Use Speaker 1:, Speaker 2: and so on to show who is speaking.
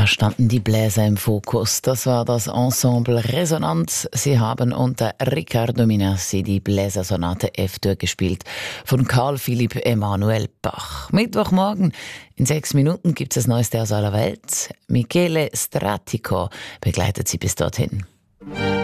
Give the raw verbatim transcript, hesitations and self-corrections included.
Speaker 1: Da standen die Bläser im Fokus. Das war das Ensemble Resonanz. Sie haben unter Riccardo Minassi die Bläsersonate F-Dur gespielt von Carl Philipp Emanuel Bach. Mittwochmorgen in sechs Minuten gibt es das Neueste aus aller Welt. Michele Stratico begleitet Sie bis dorthin.